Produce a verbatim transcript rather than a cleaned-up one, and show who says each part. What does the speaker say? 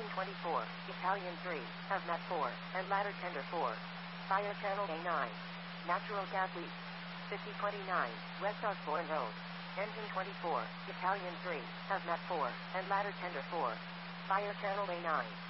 Speaker 1: Engine twenty-four, Italian three, Hazmat four, and ladder tender four. Fire channel A nine. Natural gas leak. fifty twenty-nine, West Osborne Road. Engine twenty-four, Italian three, Hazmat four, and ladder tender four. Fire channel A nine.